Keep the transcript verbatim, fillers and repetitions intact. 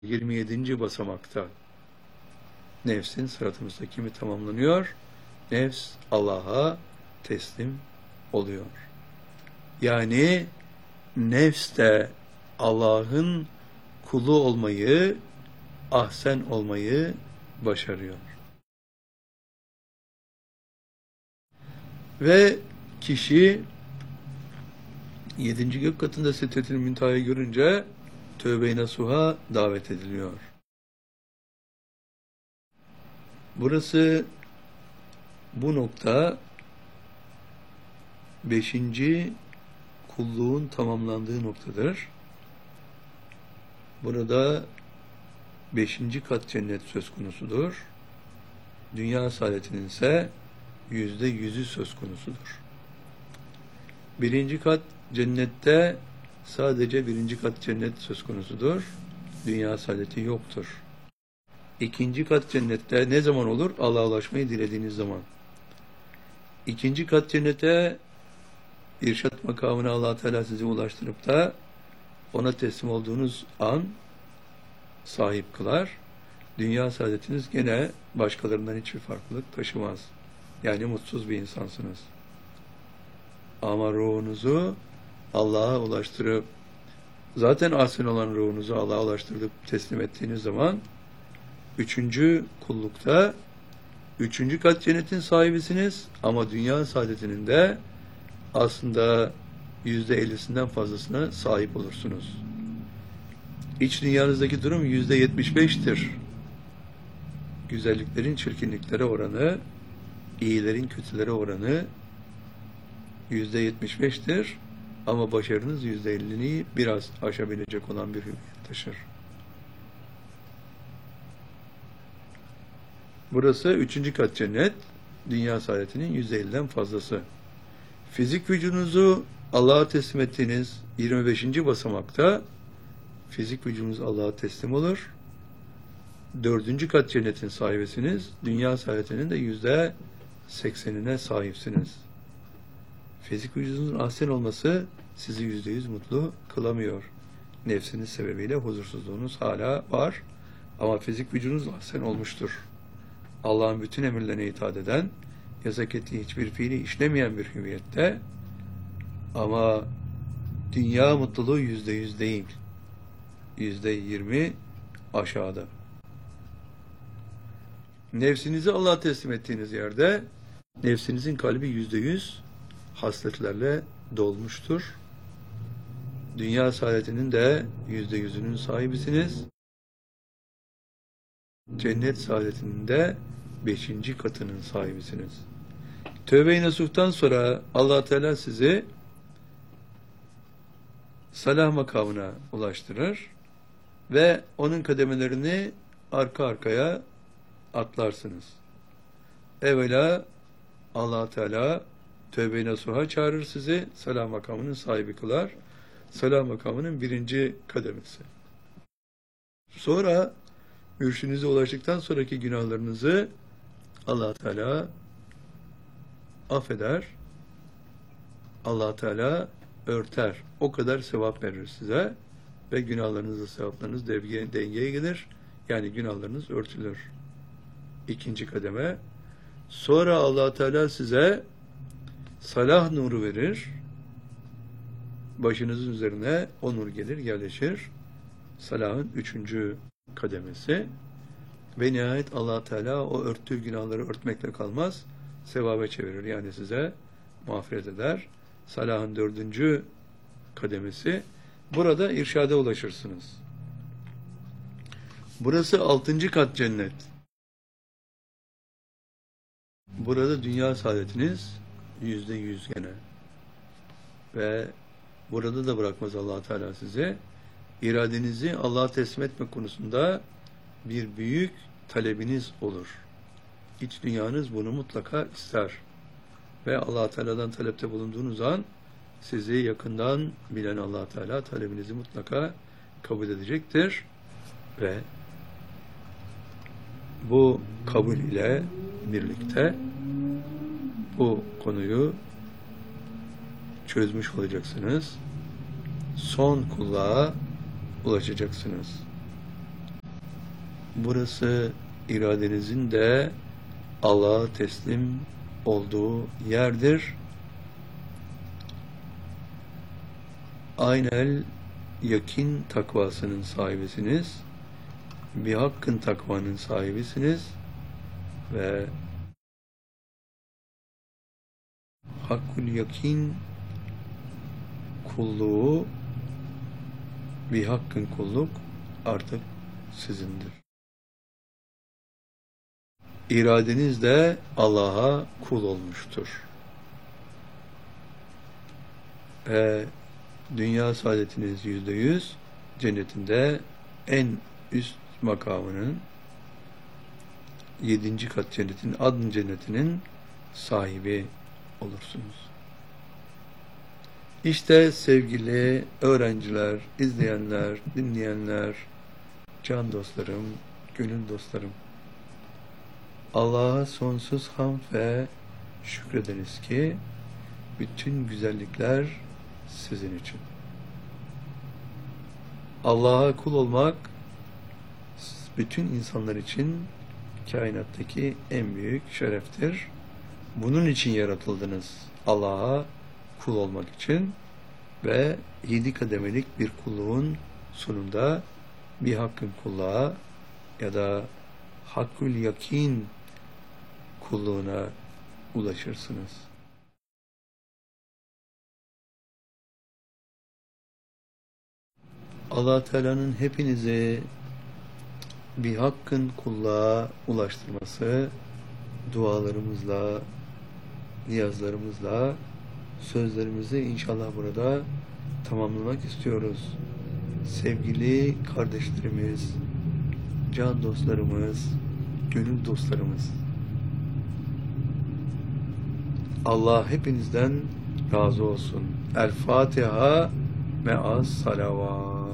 yirmi yedinci basamakta nefsin sırat-ı müstakimi tamamlanıyor. Nefs Allah'a teslim oluyor. Yani nefs de Allah'ın kulu olmayı, ahsen olmayı başarıyor. Ve kişi yedinci gök katında Sidretül Münteha'yı görünce tövbe-i nasuha davet ediliyor. Burası bu nokta beşinci kulluğun tamamlandığı noktadır. Burada beşinci kat cennet söz konusudur. Dünya saadetinin ise yüzde yüzü söz konusudur. Birinci kat cennette sadece birinci kat cennet söz konusudur. Dünya saadeti yoktur. İkinci kat cennette ne zaman olur? Allah'a ulaşmayı dilediğiniz zaman. İkinci kat cennete irşat makamına Allah Teala sizi ulaştırıp da ona teslim olduğunuz an sahip kılar. Dünya saadetiniz gene başkalarından hiçbir farklılık taşımaz. Yani mutsuz bir insansınız. Ama ruhunuzu Allah'a ulaştırıp, zaten ahsen olan ruhunuzu Allah'a ulaştırıp teslim ettiğiniz zaman, üçüncü kullukta, üçüncü kat cennetin sahibisiniz ama dünya saadetinin de aslında yüzde ellisinden fazlasına sahip olursunuz. İç dünyanızdaki durum yüzde yetmiş beştir. Güzelliklerin çirkinliklere oranı, iyilerin kötülere oranı yüzde yetmiş beştir. Ama başarınız yüzde ellini biraz aşabilecek olan bir hüviyet taşır. Burası üçüncü kat cennet, dünya saadetinin yüzde elliden fazlası. Fizik vücudunuzu Allah'a teslim ettiğiniz yirmi beşinci basamakta fizik vücudunuz Allah'a teslim olur. Dördüncü kat cennetin sahibisiniz. Dünya saadetinin de yüzde seksenine sahipsiniz. Fizik vücudunuzun ahsen olması sizi yüzde yüz mutlu kılamıyor. Nefsiniz sebebiyle huzursuzluğunuz hala var. Ama fizik vücudunuz ahsen olmuştur. Allah'ın bütün emirlerine itaat eden, yasak ettiği hiçbir fiili işlemeyen bir hüviyette, ama dünya mutluluğu yüzde yüz değil. Yüzde yirmi aşağıda. Nefsinizi Allah'a teslim ettiğiniz yerde, nefsinizin kalbi yüzde yüz hasletlerle dolmuştur. Dünya saadetinin de yüzde yüzünün sahibisiniz. Cennet saadetinin de beşinci katının sahibisiniz. Tövbe-i nasuhtan sonra Allah Teala sizi salah makamına ulaştırır ve onun kademelerini arka arkaya atlarsınız. Evvela Allah Teala tövbe-i nasuha çağırır sizi, salah makamının sahibi kılar. Salah makamının birinci kademesi. Sonra mürşidinize ulaştıktan sonraki günahlarınızı Allah Teala affeder. Allah Teala örter. O kadar sevap verir size ve günahlarınızla sevaplarınız dengeye, dengeye gelir. Yani günahlarınız örtülür. İkinci kademe. Sonra Allah Teala size salah nuru verir. Başınızın üzerine o nur gelir, yerleşir. Salahın üçüncü kademesi. Ve nihayet Allah Teala o örttüğü günahları örtmekle kalmaz, sevaba çevirir. Yani size mağfiret eder. Salahın dördüncü kademesi. Burada irşada ulaşırsınız. Burası altıncı kat cennet. Burada dünya saadetiniz yüzde yüz gene. Ve burada da bırakmaz Allah Teala size. İradenizi Allah'a teslim etme konusunda bir büyük talebiniz olur. İç dünyanız bunu mutlaka ister. Ve Allah Teala'dan talepte bulunduğunuz an sizi yakından bilen Allah Teala talebinizi mutlaka kabul edecektir. Ve bu kabul ile birlikte bu konuyu çözmüş olacaksınız. Son kulluğa ulaşacaksınız. burası iradenizin de Allah'a teslim olduğu yerdir. Aynel yakin takvasının sahibisiniz. Bir hakkın takvanın sahibisiniz ve hakkul yakin kulluğu, bir hakkın kulluk artık sizindir. İradeniz de Allah'a kul olmuştur. Ve dünya saadetiniz yüzde yüz, cennetinde en üst makamının, yedinci kat cennetin, adın cennetinin sahibi olursunuz. İşte sevgili öğrenciler, izleyenler, dinleyenler, can dostlarım, gönül dostlarım, Allah'a sonsuz hamd ve şükrediniz ki bütün güzellikler sizin için. Allah'a kul olmak bütün insanlar için kainattaki en büyük şereftir. Bunun için yaratıldınız. Allah'a kul olmak için ve yedi kademelik bir kulluğun sonunda bir hakkın kulluğa ya da hakkül yakin kulluğuna ulaşırsınız. Allah Teala'nın hepinizi bir hakkın kulluğa ulaştırması dualarımızla, niyazlarımızla, sözlerimizi inşallah burada tamamlamak istiyoruz. Sevgili kardeşlerimiz, can dostlarımız, gönül dostlarımız, Allah hepinizden razı olsun. El Fatiha me'as salavat.